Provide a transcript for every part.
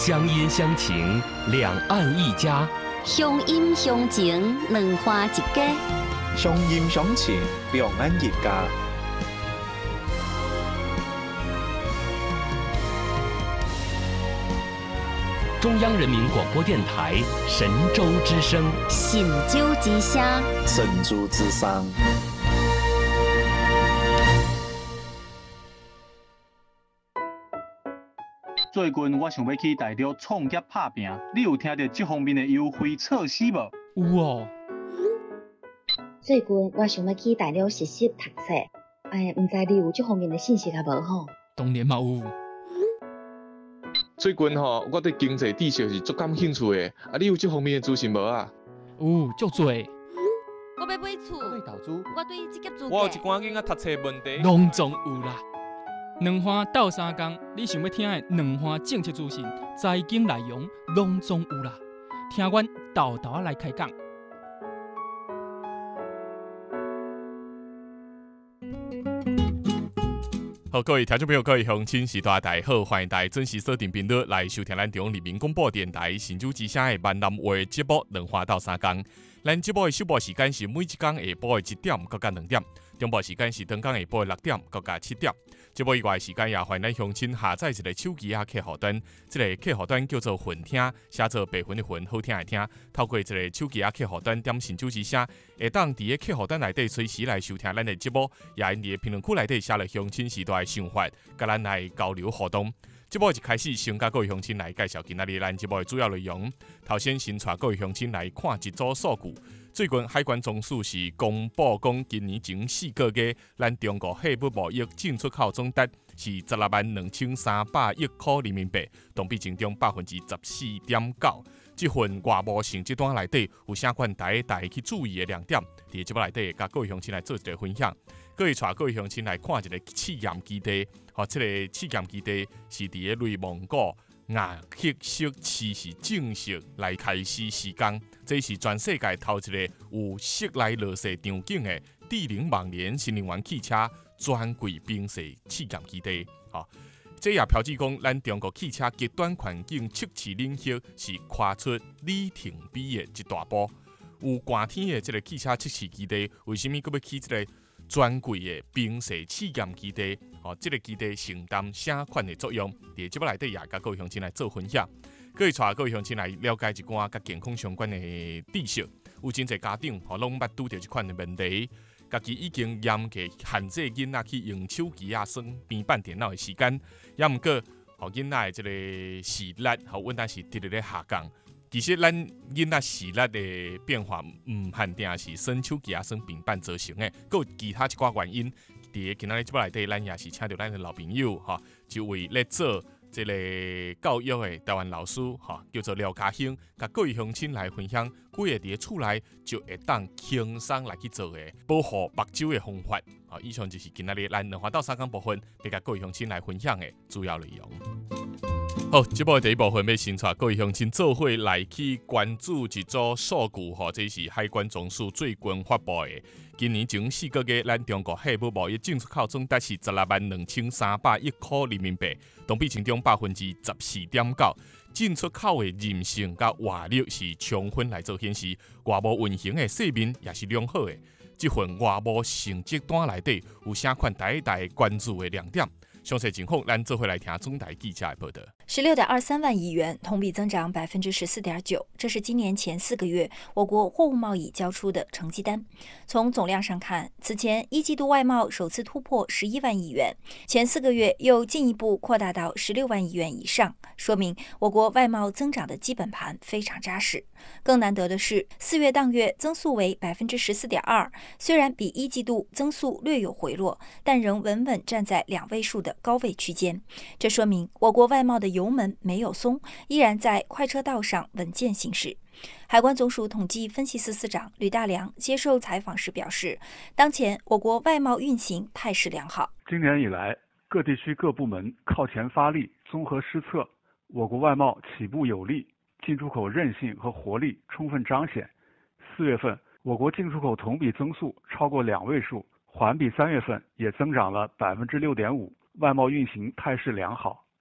乡音乡情，两岸一家； 乡音乡情，两花一家。 乡音乡情，两岸一家。 中央人民广播电台神州之声， 神州之声， 神州之声。 最近我想要去大陆创业打拼，你有听到这方面的优惠措施无？ 有哦。 最近我想要去大陆实习读册，唔知你有这方面的信息啊无吼？ 当然嘛有。 最近我对经济知识是足感兴趣的，你有这方面的资讯无啊？ 有，足多。 我要买厝， 我对投资， 我对职业资格， 我有一寡囡仔读册问题， 拢总有啦。两花斗三工，你想要听的两花政策资讯、财经内容，拢总有啦。听阮豆豆来开讲。 好，各位听众朋友，各位乡亲时代大家好，欢迎大家准时锁定频率来收听咱中央人民广播电台神州之声的闽南话节目《两花斗三工》。咱节目的首播时间是每一天下晡的1点到2点，中部时间是当天下晡的6点到7点。节目以外的时间也欢迎咱乡亲下载一个手机客户端，这个客户端叫做混听，写作白云的云，好听的听。透过这个手机客户端点神州之声，会当伫个客户端内底随时来收听咱的节目，也因伫个评论区内底写了乡亲时代的想法，甲咱来交流互动。节目一开始，先甲各位乡亲来介绍今仔日咱节目的主要内容。头先先带各位乡亲来看一组数据。最近海关总署是公布讲，今年前4个月，咱中国货物贸易进出口总值是162300亿块人民币，同比增长14.9%。这份外贸成绩单内底有啥款大家去注意的亮点？伫节目内底甲各位乡亲来做一个分享。各位带各位乡亲来看一个试验基地，这个试验基地是伫个内蒙古亚克色市是正式来开始施工。这是全世界头一个有室内垃圾场景的智能网联新能源汽车专柜冰室试验基地。这也标志讲，咱中国汽车极端环境测试领域是跨出里程碑的一大步。有寒天的这个汽车测试基地，为什么佫要起这个专柜的冰室试验基地？这个基地承担啥款的作用？伫节目内底也甲各位乡亲来做分享。各位带各位乡亲来了解一寡甲健康相关的知识。有真侪家长拢捌拄到这款的问题，家己已经严格限制囡仔去用手机耍平板电脑的时间，也毋过囡仔的这个视力稳定是直直咧下降。其实咱囡仔视力的变化唔限定是耍手机耍平板造成的，还有其他一寡原因。伫今仔日节目内底，咱也是请到咱的老朋友一位咧做这个教育的台湾老师叫做廖家兴，甲各位乡亲来分享几个伫个厝内就会当轻松来去做的保护目睭的方法。以上就是今仔日咱两花斗三工部分，要甲各位乡亲来分享的主要内容。好，节目的第一部分要先带各位乡亲做伙来去关注一组数据，这是海关总署最近发布的。今年前4个月，咱中国货物贸易进出口总值是162300亿块人民币，同比增长14.9%。进出口的韧性甲活力是充分来做显示，外贸运行的势面也是良好的。这份外贸成绩单内底有啥款大家关注的亮点？详细情况，咱做回来听中台记者的报道。 16.23万亿元，同比增长14.9%，这是今年前4个月我国货物贸易交出的成绩单。从总量上看，此前1季度外贸首次突破11万亿元，前4个月又进一步扩大到16万亿元以上，说明我国外贸增长的基本盘非常扎实。更难得的是，4月当月增速为14.2%，虽然比1季度增速略有回落，但仍稳稳站在2位数的高位区间。这说明我国外贸的油门没有松，依然在快车道上稳健行驶。海关总署统计分析司司长吕大良接受采访时表示，当前我国外贸运行态势良好。 今年以来，各地区各部门靠前发力，综合施策，我国外贸起步有力，进出口韧性和活力充分彰显。4月份，我国进出口同比增速超过2位数，环比3月份也增长了6.5%，外贸运行态势良好。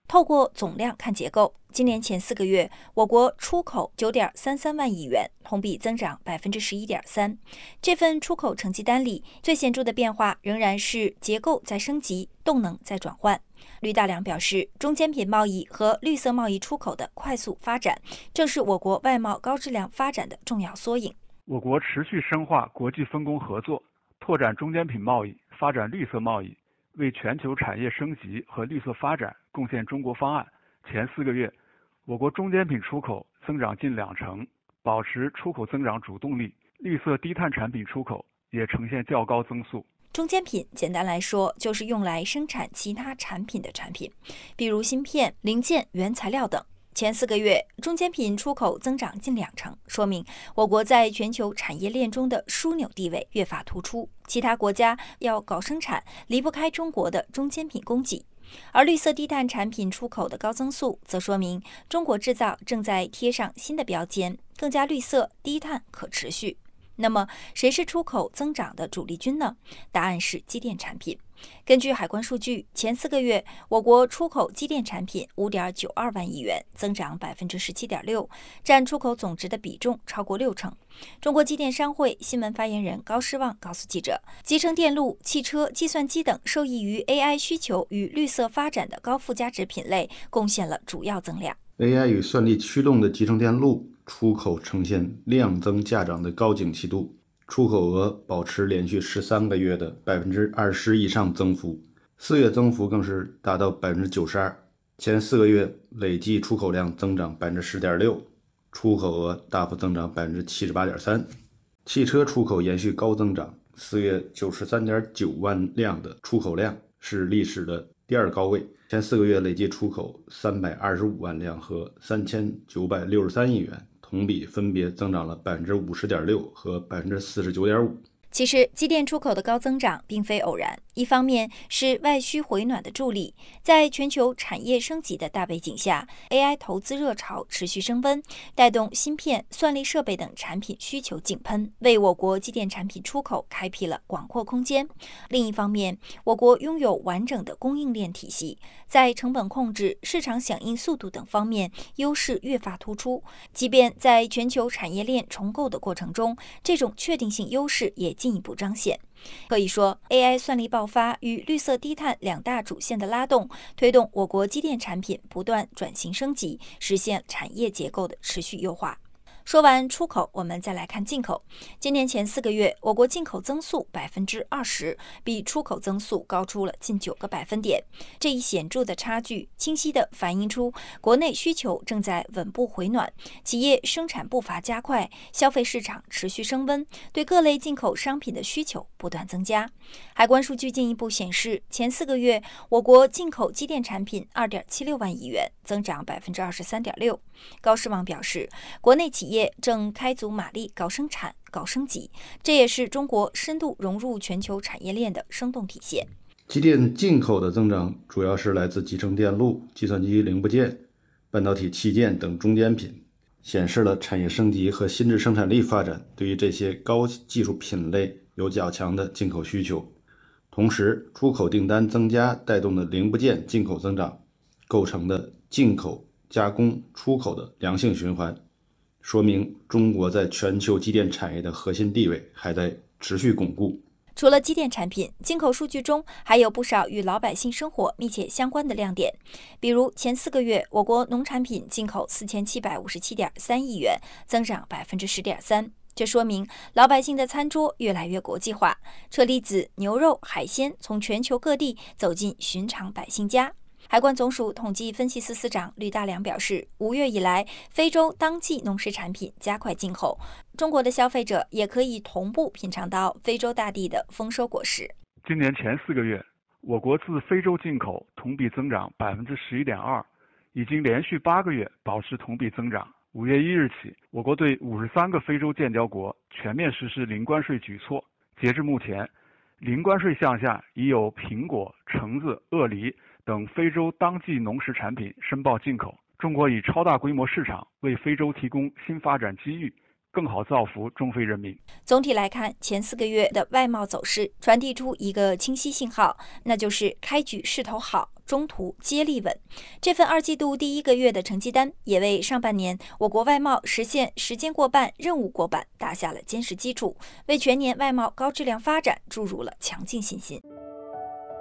透过总量看结构，今年前4个月，我国出口9.33万亿元，同比增长11.3%。这份出口成绩单里，最显著的变化仍然是结构在升级，动能在转换。吕大良表示，中间品贸易和绿色贸易出口的快速发展，正是我国外贸高质量发展的重要缩影。 我国持续深化国际分工合作，拓展中间品贸易，发展绿色贸易，为全球产业升级和绿色发展贡献中国方案。前4个月，我国中间品出口增长近20%，保持出口增长主动力，绿色低碳产品出口也呈现较高增速。 中间品简单来说，就是用来生产其他产品的产品，比如芯片、零件、原材料等。前4个月，中间品出口增长近20%，说明我国在全球产业链中的枢纽地位越发突出。其他国家要搞生产，离不开中国的中间品供给。而绿色低碳产品出口的高增速，则说明中国制造正在贴上新的标签，更加绿色、低碳、可持续。那么，谁是出口增长的主力军呢？答案是机电产品。根据海关数据，前4个月，我国出口机电产品5.92万亿元，增长17.6%，占出口总值的比重超过60%。中国机电商会新闻发言人高诗旺告诉记者，集成电路、汽车、计算机等受益于 AI 需求与绿色发展的高附加值品类，贡献了主要增量。 AI 与算力驱动的集成电路出口呈现量增价涨的高景气度，出口额保持连续13个月的20%以上增幅，4月增幅更是达到92%。前4个月累计出口量增长10.6%，出口额大幅增长78.3%。汽车出口延续高增长，4月93.9万辆的出口量是历史的第2高位。前4个月累计出口325万辆和3963亿元，同比分别增长了50.6%和49.5%。 其实，机电出口的高增长并非偶然，一方面是外需回暖的助力，在全球产业升级的大背景下 ，AI 投资热潮持续升温，带动芯片、算力设备等产品需求井喷，为我国机电产品出口开辟了广阔空间。另一方面，我国拥有完整的供应链体系，在成本控制、市场响应速度等方面优势越发突出。即便在全球产业链重构的过程中，这种确定性优势也进一步彰显。可以说 ，AI 算力爆发与绿色低碳2大主线的拉动，推动我国机电产品不断转型升级，实现产业结构的持续优化。说完出口，我们再来看进口。今年前4个月，我国进口增速20%，比出口增速高出了近9个百分点。这一显著的差距，清晰地反映出国内需求正在稳步回暖，企业生产步伐加快，消费市场持续升温，对各类进口商品的需求不断增加。海关数据进一步显示，前4个月，我国进口机电产品2.76万亿元，增长23.6%。高诗旺表示，国内企业正开足马力搞生产、搞升级，这也是中国深度融入全球产业链的生动体现。 机电进口的增长主要是来自集成电路、计算机零部件、半导体器件等中间品，显示了产业升级和新质生产力发展对于这些高技术品类有较强的进口需求。同时，出口订单增加带动的零部件进口增长，构成的进口加工出口的良性循环，说明中国在全球机电产业的核心地位还在持续巩固。 除了机电产品，进口数据中还有不少与老百姓生活密切相关的亮点。比如前4个月，我国农产品进口4757.3亿元，增长10.3%。这说明老百姓的餐桌越来越国际化，车厘子、牛肉、海鲜从全球各地走进寻常百姓家。海关总署统计分析司司长吕大良表示，5月以来，非洲当季农食产品加快进口，中国的消费者也可以同步品尝到非洲大地的丰收果实。 今年前4个月，我国自非洲进口同比增长11.2%，已经连续8个月保持同比增长。5月1日起，我国对53个非洲建交国全面实施零关税举措。截至目前，零关税项下已有苹果、橙子、鳄梨等非洲当季农食产品申报进口。中国以超大规模市场为非洲提供新发展机遇， 更好造福中非人民。 总体来看，前4个月的外贸走势传递出一个清晰信号，那就是开局势头好，中途接力稳。这份2季度第1个月的成绩单也为上半年我国外贸实现时间过半、任务过半打下了坚实基础，为全年外贸高质量发展注入了强劲信心。